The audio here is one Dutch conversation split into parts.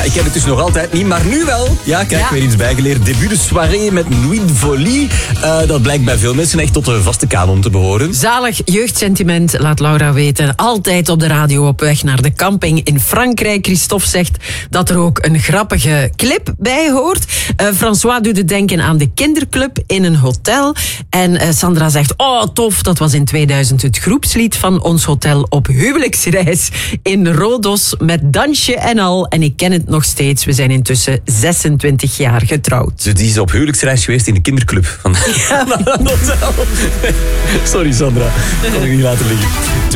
Ja, ik ken het dus nog altijd niet, maar nu wel. Ja, kijk, weer iets bijgeleerd. Debut de soirée met Nuit de Folie. Dat blijkt bij veel mensen echt tot de vaste kanon te behoren. Zalig jeugdsentiment, laat Laura weten. Altijd op de radio op weg naar de camping in Frankrijk. Christophe zegt dat er ook een grappige clip bij hoort. François doet het denken aan de kinderclub in een hotel. En Sandra zegt, oh tof, dat was in 2000 het groepslied van ons hotel op huwelijksreis in Rodos met dansje en al. En ik ken het nog steeds. We zijn intussen 26 jaar getrouwd. Dus die is op huwelijksreis geweest in de kinderclub van dat hotel. Sorry Sandra, dat kon ik niet laten liggen.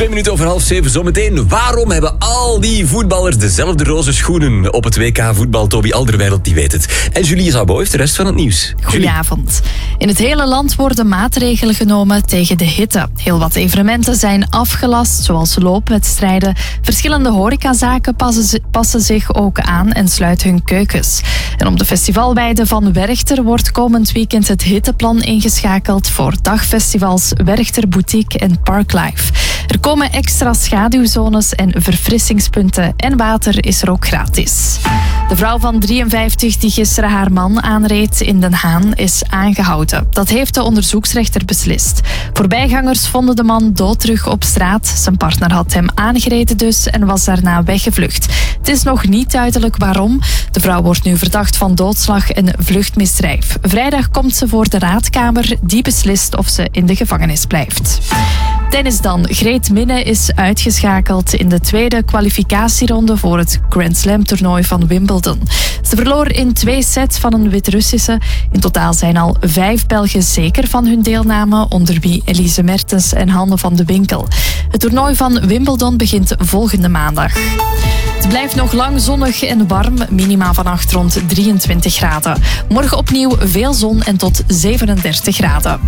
7:02 zometeen. Waarom hebben al die voetballers dezelfde roze schoenen op het WK voetbal? Toby Alderweireld, die weet het. En Julie Zabot heeft de rest van het nieuws. Goedenavond. In het hele land worden maatregelen genomen tegen de hitte. Heel wat evenementen zijn afgelast, zoals loopwedstrijden. Verschillende horecazaken passen zich ook aan en sluiten hun keukens. En op de festivalweide van Werchter wordt komend weekend het hitteplan ingeschakeld voor dagfestivals Werchter Boutique en Parklife. Er komen extra schaduwzones en verfrissingspunten en water is er ook gratis. De vrouw van 53 die gisteren haar man aanreed in Den Haan is aangehouden. Dat heeft de onderzoeksrechter beslist. Voorbijgangers vonden de man dood terug op straat. Zijn partner had hem aangereden dus en was daarna weggevlucht. Het is nog niet duidelijk waarom. De vrouw wordt nu verdacht van doodslag en vluchtmisdrijf. Vrijdag komt ze voor de raadkamer. Die beslist of ze in de gevangenis blijft. Tennis dan. Greet Minne is uitgeschakeld in de tweede kwalificatieronde voor het Grand Slam toernooi van Wimbledon. Ze verloor in 2 sets van een Wit-Russische. In totaal zijn al 5 Belgen zeker van hun deelname, onder wie Elise Mertens en Hanne van de Winkel. Het toernooi van Wimbledon begint volgende maandag. Het blijft nog lang zonnig en warm, minima vannacht rond 23 graden. Morgen opnieuw veel zon en tot 37 graden.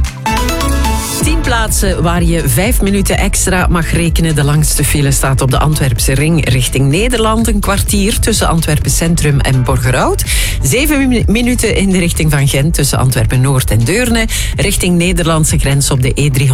10 plaatsen waar je 5 minuten extra mag rekenen. De langste file staat op de Antwerpse ring richting Nederland. Een kwartier tussen Antwerpen Centrum en Borgerhout. 7 minuten in de richting van Gent tussen Antwerpen Noord en Deurne. Richting Nederlandse grens op de E300.